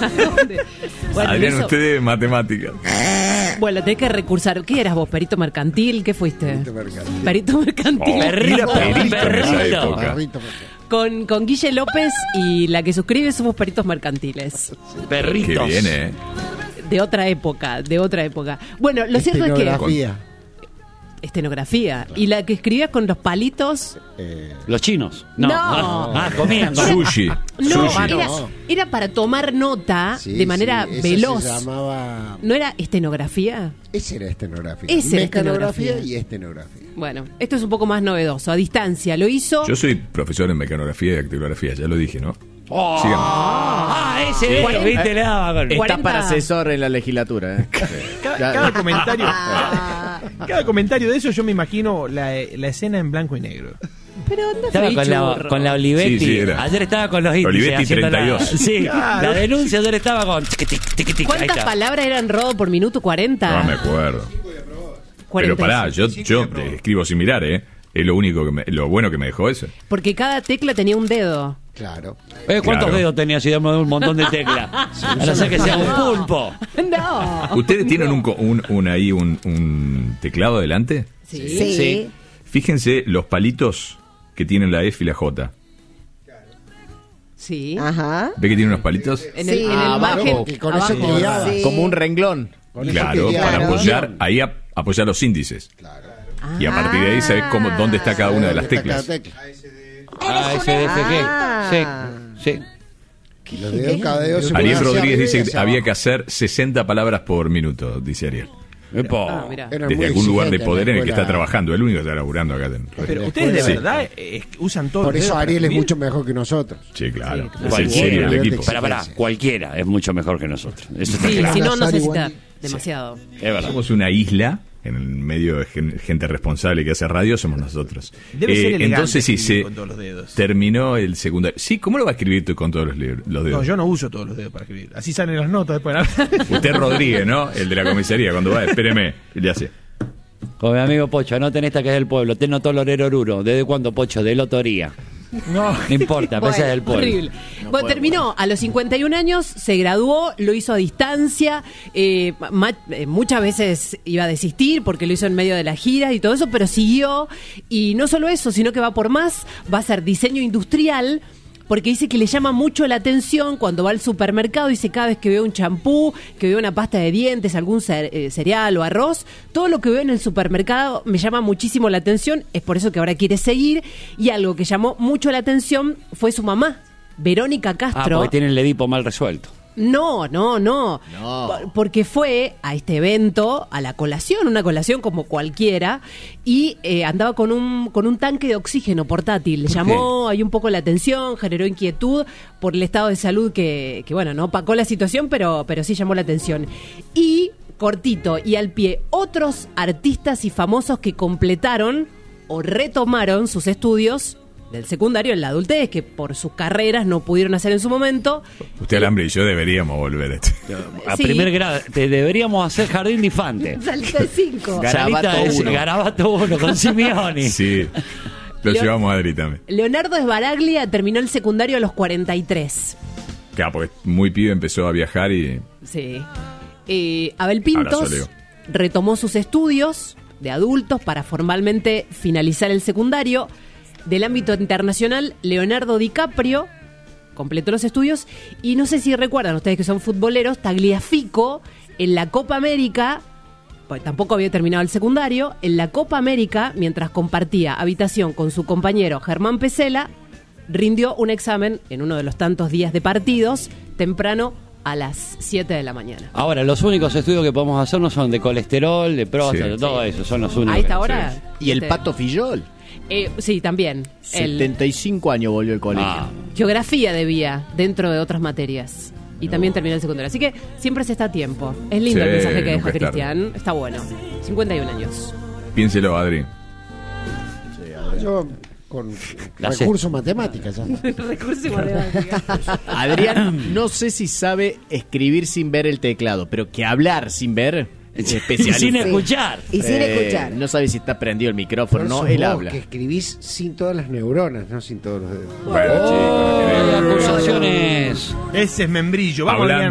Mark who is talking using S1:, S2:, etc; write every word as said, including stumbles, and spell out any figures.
S1: ¿A dónde? Bueno,
S2: Adrián,
S1: eso-
S2: usted de matemáticas.
S1: Bueno, tenés que recursar. ¿Qué eras vos? ¿Perito mercantil? ¿Qué fuiste?
S3: Perito mercantil.
S1: Perito mercantil.
S2: Oh,
S4: Perrito,
S2: era perito en esa
S4: perrito.
S2: época.
S3: Perrito, perrito.
S1: Con, con Guille López y la que suscribe somos peritos mercantiles.
S2: Qué
S4: Perritos.
S2: bien, ¿eh?
S1: De otra época, de otra época. Bueno, lo cierto es que...
S3: Estenografía.
S1: Estenografía. Y la que escribía con los palitos...
S3: Eh,
S4: Los chinos. No.
S1: No.
S4: Ah, ah, comían.
S2: Sushi.
S1: No,
S2: Sushi.
S1: era, era para tomar nota
S3: sí,
S1: de manera
S3: sí, esa
S1: veloz.
S3: Se llamaba...
S1: ¿No era estenografía?
S3: Ese era estenografía.
S1: Ese era
S3: Mecanografía
S1: estenografía.
S3: y estenografía.
S1: Bueno, esto es un poco más novedoso. A distancia lo hizo...
S2: Yo soy profesor en mecanografía y actilografía, ya lo dije, ¿no?
S4: Oh.
S2: Sigan.
S4: Ah, ese de
S1: Cuarenta.
S4: viste, le daba con...
S1: Eh,
S5: Está
S1: cuarenta.
S5: para asesor en la legislatura. ¿eh?
S6: Cada,
S5: Ya-
S6: cada comentario cada comentario de eso yo me imagino la, la escena en blanco y negro.
S1: Pero anda
S4: Estaba con la,
S1: felichurro.
S4: con la Olivetti.
S2: Sí, sí, era.
S4: Ayer estaba con los índices.
S2: Olivetti
S4: haciendo
S2: treinta y
S4: la-
S2: dos.
S4: Sí,
S6: Claro.
S4: la denuncia ayer estaba con... tiqui, tiqui, tiqui, tiqui. Ahí
S1: ¿Cuántas
S4: está.
S1: palabras eran robo por minuto? ¿cuarenta?
S2: No me acuerdo. Pero
S1: cuarenta y
S2: pará, yo,
S6: Sí,
S2: yo
S6: sí, pero-
S2: escribo sin mirar, ¿eh? Es lo único que me, lo bueno que me dejó eso.
S1: Porque cada tecla tenía un dedo.
S3: Claro.
S4: Eh, ¿Cuántos
S2: Claro.
S4: dedos tenía si damos un montón de teclas? A no ser que sea un pulpo.
S1: No.
S2: ¿Ustedes tienen un, co- un, un ahí un, un teclado adelante?
S1: Sí.
S5: Sí.
S4: Sí.
S2: Fíjense los palitos que tienen la F y la J.
S1: Sí.
S7: Ajá.
S2: ¿Ve que tiene unos palitos?
S1: En el,
S7: Sí.
S1: en el
S5: Abajo,
S1: margen,
S3: que con eso
S1: abajo.
S3: te guiaba.
S7: Sí.
S5: Como un renglón.
S3: Con eso
S2: Claro,
S3: te
S2: para
S3: guiaba.
S2: apoyar, ahí ap- apoyar los índices.
S3: Claro.
S2: Y a partir de ahí sabes cómo, dónde está cada una de las
S3: ¿Dónde está
S2: teclas.
S3: cada tecla?
S4: A, S, D, F,
S7: Ah.
S4: G. Sí, sí.
S3: Y los dedos, cada dedo se
S2: Ariel
S3: mueve hacia
S2: Rodríguez
S3: arriba y
S2: dice que
S3: hacia
S2: había
S3: abajo.
S2: que hacer sesenta palabras por minuto, dice Ariel.
S4: Epo.
S1: Ah, mirá.
S3: Eran
S2: Desde
S3: muy
S2: algún lugar de
S3: exigentes
S2: poder en el que
S3: la
S2: está
S3: escuela.
S2: trabajando. El único que está laburando acá. en-
S6: Pero
S3: la
S6: ustedes de
S3: escuela-
S6: verdad eh, usan todo.
S3: Por
S6: los
S3: eso
S6: dedos para
S3: Ariel es
S6: escribir.
S3: mucho mejor que nosotros.
S2: Sí, claro.
S1: Sí,
S2: Es el
S4: Cualquiera.
S2: serio del equipo.
S4: Pará, pará, cualquiera es mucho mejor que nosotros. Eso está
S1: Sí,
S4: claro.
S1: si no, no
S3: Sari
S1: se necesita
S3: Wandi.
S1: demasiado.
S4: Es verdad.
S2: Somos una isla en el medio de gen- gente responsable que hace radio, somos nosotros.
S6: Debe
S2: Eh,
S6: ser elegante
S2: entonces sí,
S6: escribir
S2: se
S6: con todos los dedos.
S2: terminó el secundario. Sí, ¿cómo lo va a escribir tú con todos los, libros, los dedos?
S6: No, yo no uso todos los dedos para escribir. Así salen las notas después.
S2: Usted Rodríguez, ¿no? El de la comisaría, cuando va, espéreme, y le hace.
S4: Con mi amigo Pocho, anoten esta que es del pueblo. Te notó Lorero Oruro. ¿Desde cuándo, Pocho? De lotería.
S6: No.
S4: No importa, a veces es del pueblo.
S1: Horrible. Bueno, terminó a los cincuenta y un años, se graduó, lo hizo a distancia, eh, ma- eh, muchas veces iba a desistir porque lo hizo en medio de la gira y todo eso, pero siguió, y no solo eso, sino que va por más, va a hacer diseño industrial, porque dice que le llama mucho la atención cuando va al supermercado, dice cada vez que veo un champú, que veo una pasta de dientes, algún cer- eh, cereal o arroz, todo lo que veo en el supermercado me llama muchísimo la atención, es por eso que ahora quiere seguir, y algo que llamó mucho la atención fue su mamá, Verónica
S4: Ah,
S1: Castro.
S4: porque tiene el Edipo mal resuelto.
S1: No, no, no,
S5: No.
S1: Por- porque fue a este evento, a la colación, una colación como cualquiera, y eh, andaba con un, con un tanque de oxígeno portátil. Le
S4: ¿Por
S1: llamó ahí un poco la atención, generó inquietud por el estado de salud que, que bueno, no opacó la situación, pero, pero sí llamó la atención. Y, cortito y al pie, otros artistas y famosos que completaron o retomaron sus estudios del secundario en la adultez, que por sus carreras no pudieron hacer en su momento.
S2: Usted, Alambre y yo deberíamos volver a esto.
S4: A
S1: Sí.
S4: primer grado, te deberíamos hacer jardín de infante.
S1: Salita de cinco.
S5: Garabato
S4: Salita de-
S5: uno.
S4: Garabato uno con Simeoni.
S2: Sí, lo
S1: Leo-
S2: llevamos a Adri también.
S1: Leonardo Sbaraglia terminó el secundario a los cuarenta y tres.
S2: Claro, porque muy pibe empezó a viajar y...
S1: Sí. Eh, Abel
S2: Abrazo,
S1: Pintos
S2: Leo.
S1: retomó sus estudios de adultos para formalmente finalizar el secundario. Del ámbito internacional, Leonardo DiCaprio completó los estudios. Y no sé si recuerdan ustedes que son futboleros, Tagliafico en la Copa América, pues tampoco había terminado el secundario, en la Copa América, mientras compartía habitación con su compañero Germán Pesela, rindió un examen en uno de los tantos días de partidos, temprano a las siete de la mañana.
S4: Ahora, los únicos estudios que podemos hacer no son de colesterol, de próstata,
S2: Sí.
S4: todo eso, son los únicos.
S1: A esta
S4: que-
S1: hora.
S5: Y el
S1: este,
S5: Pato Fillol.
S1: eh, sí, también. El,
S5: setenta y cinco años volvió al colegio.
S4: Ah,
S1: geografía debía, dentro de otras materias. Y también terminó el secundario. Así que siempre se está a tiempo. Es lindo
S2: Sí,
S1: el mensaje que
S2: nunca
S1: deja
S2: es tarde.
S1: Cristian. Está bueno. cincuenta y un años.
S2: Piénselo, Adri.
S3: Yo con
S4: La
S3: recursos matemáticos ya.
S1: Recurso y matemática.
S5: Adrián, no sé si sabe escribir sin ver el teclado, pero que hablar sin ver es
S4: y
S5: especialista.
S4: sin
S7: Sí.
S4: escuchar.
S7: Y sin
S5: Eh,
S7: escuchar.
S5: No sabe si está prendido el micrófono,
S3: Por
S5: no,
S3: eso
S5: él
S3: vos
S5: habla.
S3: que escribís sin todas las neuronas, no sin todos los dedos.
S2: Bueno, chicos,
S4: Acusaciones.
S6: Ese es membrillo. Vamos,
S2: Hablando
S6: Adrián.